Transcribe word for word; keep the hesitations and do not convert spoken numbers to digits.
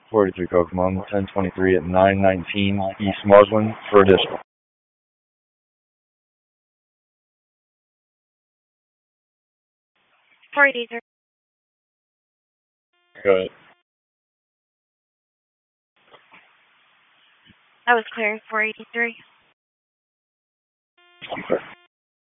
forty-three Kokomo, ten twenty-three at nine nineteen East Muslin for additional. four eighty-three. Go ahead. I was clearing four eighty-three. Okay.